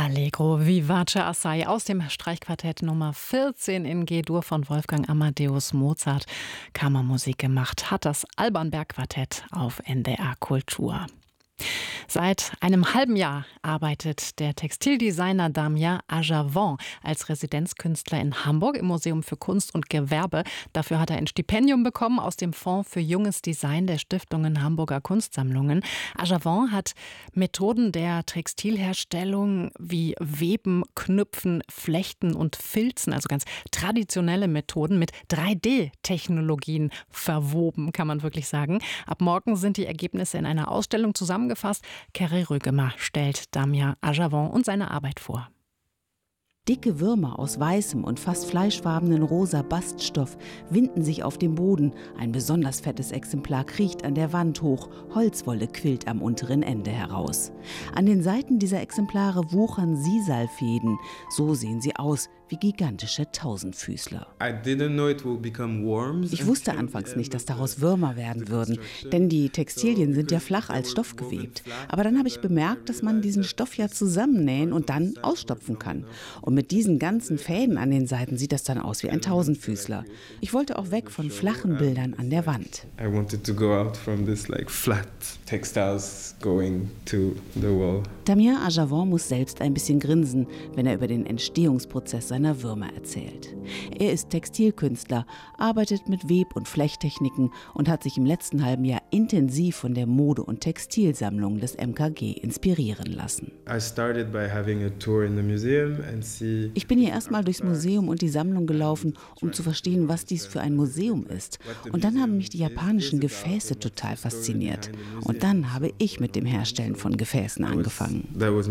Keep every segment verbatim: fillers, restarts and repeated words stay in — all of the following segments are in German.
Allegro vivace assai aus dem Streichquartett Nummer vierzehn in G-Dur von Wolfgang Amadeus Mozart. Kammermusik gemacht hat das Alban Berg Quartett auf N D R Kultur. Seit einem halben Jahr arbeitet der Textildesigner Damien Ajarvon als Residenzkünstler in Hamburg im Museum für Kunst und Gewerbe. Dafür hat er ein Stipendium bekommen aus dem Fonds für junges Design der Stiftungen Hamburger Kunstsammlungen. Ajarvon hat Methoden der Textilherstellung wie Weben, Knüpfen, Flechten und Filzen, also ganz traditionelle Methoden, mit drei D-Technologien verwoben, kann man wirklich sagen. Ab morgen sind die Ergebnisse in einer Ausstellung zusammengefasst. Kerry Rögemer stellt Damien Ajarvon und seine Arbeit vor. Dicke Würmer aus weißem und fast fleischfarbenen rosa Baststoff winden sich auf dem Boden. Ein besonders fettes Exemplar kriecht an der Wand hoch. Holzwolle quillt am unteren Ende heraus. An den Seiten dieser Exemplare wuchern Sisalfäden. So sehen sie aus, wie gigantische Tausendfüßler. Ich wusste anfangs nicht, dass daraus Würmer werden würden, denn die Textilien sind ja flach als Stoff gewebt. Aber dann habe ich bemerkt, dass man diesen Stoff ja zusammennähen und dann ausstopfen kann. Und mit diesen ganzen Fäden an den Seiten sieht das dann aus wie ein Tausendfüßler. Ich wollte auch weg von flachen Bildern an der Wand. Damien Ajarvon muss selbst ein bisschen grinsen, wenn er über den Entstehungsprozess seiner Würmer erzählt. Er ist Textilkünstler, arbeitet mit Web- und Flechttechniken und hat sich im letzten halben Jahr intensiv von der Mode- und Textilsammlung des M K G inspirieren lassen. Ich bin hier erstmal durchs Museum und die Sammlung gelaufen, um zu verstehen, was dies für ein Museum ist. Und dann haben mich die japanischen Gefäße total fasziniert. Und dann habe ich mit dem Herstellen von Gefäßen angefangen.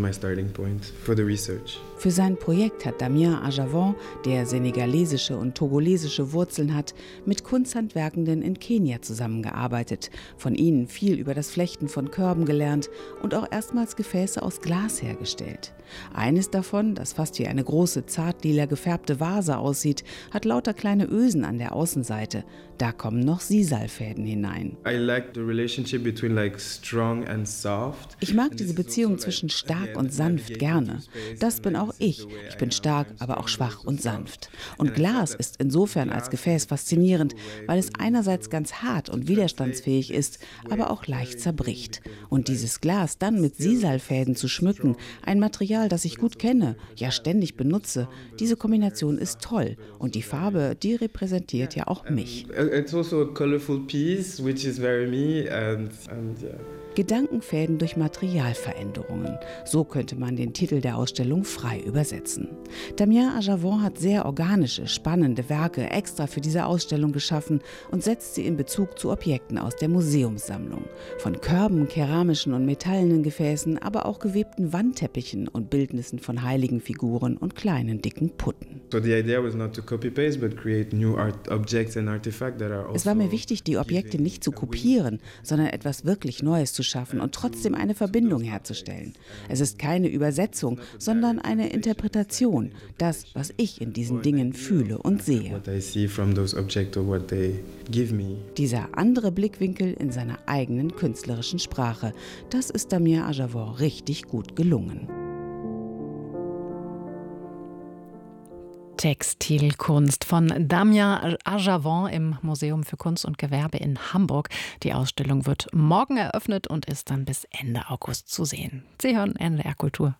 Für sein Projekt hat Damien Ajarvon, der senegalesische und togolesische Wurzeln hat, mit Kunsthandwerkenden in Kenia zusammengearbeitet, von ihnen viel über das Flechten von Körben gelernt und auch erstmals Gefäße aus Glas hergestellt. Eines davon, das fast wie eine große, zartlila gefärbte Vase aussieht, hat lauter kleine Ösen an der Außenseite. Da kommen noch Sisalfäden hinein. Ich mag diese Beziehung zwischen stark und sanft gerne. Das bin auch ich. Ich bin stark, aber auch schwach und sanft. Und Glas ist insofern als Gefäß faszinierend, weil es einerseits ganz hart und widerstandsfähig ist, aber auch leicht zerbricht. Und dieses Glas dann mit Sisalfäden zu schmücken, ein Material, das ich gut kenne, ja ständig benutze, diese Kombination ist toll. Und die Farbe, die repräsentiert ja auch mich. It's also a colorful piece, which is very me, and, and yeah. Gedankenfäden durch Materialveränderungen. So könnte man den Titel der Ausstellung frei übersetzen. Damien Ajarvon hat sehr organische, spannende Werke extra für diese Ausstellung geschaffen und setzt sie in Bezug zu Objekten aus der Museumssammlung. Von Körben, keramischen und metallenen Gefäßen, aber auch gewebten Wandteppichen und Bildnissen von heiligen Figuren und kleinen, dicken Putten. Es war mir wichtig, die Objekte nicht zu kopieren, sondern etwas wirklich Neues zu schaffen und trotzdem eine Verbindung herzustellen. Es ist keine Übersetzung, sondern eine Interpretation, das, was ich in diesen Dingen fühle und sehe. Dieser andere Blickwinkel in seiner eigenen künstlerischen Sprache, das ist Damien Ajarvon richtig gut gelungen. Textilkunst von Damien Ajarvon im Museum für Kunst und Gewerbe in Hamburg. Die Ausstellung wird morgen eröffnet und ist dann bis Ende August zu sehen. Sie hören N D R Kultur.